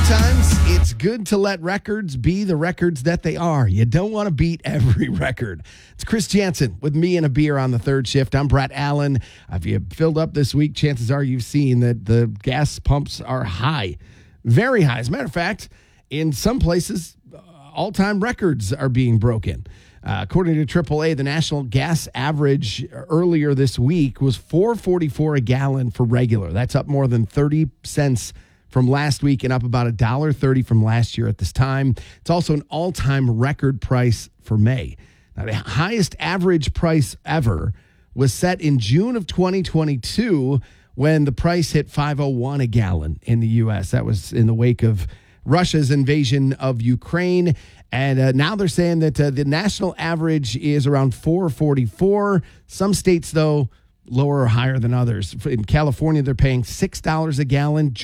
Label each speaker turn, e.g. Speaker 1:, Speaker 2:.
Speaker 1: Sometimes it's good to let records be the records that they are. You don't want to beat every record. It's Chris Jansen with me and a beer on the third shift. I'm Brett Allen. If you filled up this week, chances are you've seen that the gas pumps are high, very high. As a matter of fact, in some places, all-time records are being broken. According to AAA, the national gas average earlier this week was $4.44 a gallon for regular. That's up more than 30 cents from last week and up about $1.30 from last year at this time. It's also an all-time record price for May. Now, the highest average price ever was set in June of 2022 when the price hit $5.01 a gallon in the U.S. That was in the wake of Russia's invasion of Ukraine. And now they're saying that the national average is around $4.44. Some states, though, lower or higher than others. In California, they're paying $6 a gallon.